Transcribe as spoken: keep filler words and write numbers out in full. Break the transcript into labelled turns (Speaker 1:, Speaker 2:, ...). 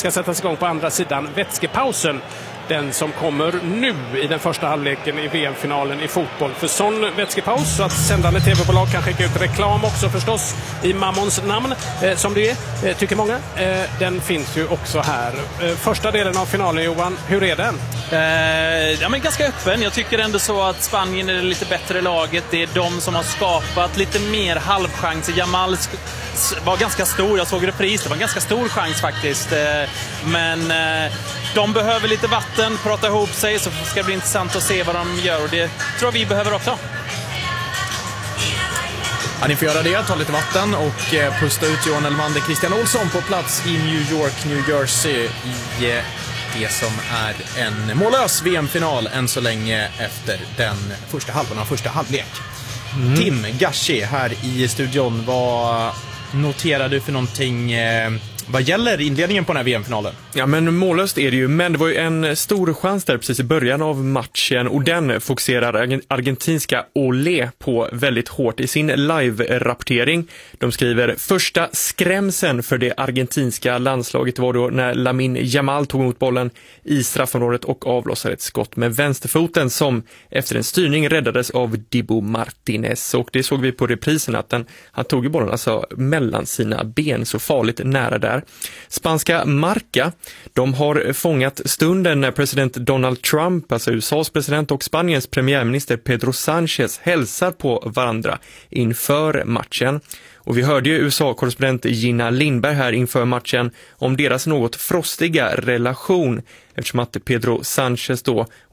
Speaker 1: ska sättas igång på andra sidan vätskepausen. Den som kommer nu i den första halvleken i V M-finalen i fotboll. För sån vätskepaus, så att sändande tv-bolag kan skicka ut reklam också förstås i Mammons namn, eh, som det är, eh, tycker många. Eh, den finns ju också här. Eh, första delen av finalen, Johan, hur är den?
Speaker 2: Eh, ja, men ganska öppen. Jag tycker ändå så att Spanien är det lite bättre laget. Det är de som har skapat lite mer halvchanser. Jamal var ganska stor, jag såg repris, det var en ganska stor chans faktiskt. Eh, men eh, de behöver lite vatten, prata ihop sig, så ska det bli intressant att se vad de gör, och det tror jag vi behöver också.
Speaker 3: Ja, ni får göra det, ta lite vatten och eh, pusta ut. Johan Elmander, Christian Olsson på plats i New York, New Jersey i eh, det som är en mållös V M-final än så länge efter den första halvan av första halvlek. Mm. Tim Gashi här i studion, vad noterar du för någonting eh, vad gäller inledningen på den här V M-finalen?
Speaker 4: Ja, men mållöst är det ju, men det var ju en stor chans där precis i början av matchen, och den fokuserar argentinska Olé på väldigt hårt i sin live-rapportering. De skriver: första skrämsen för det argentinska landslaget var då när Lamine Yamal tog emot bollen i straffområdet och avlossade ett skott med vänsterfoten som efter en styrning räddades av Dibu Martinez, och det såg vi på reprisen att den, han tog ju bollen alltså mellan sina ben, så farligt nära där. Spanska Marca, de har fångat stunden när president Donald Trump, alltså U S A:s president, och Spaniens premiärminister Pedro Sánchez hälsar på varandra inför matchen. Och vi hörde ju U S A-korrespondent Gina Lindberg här inför matchen om deras något frostiga relation, eftersom att Pedro Sánchez då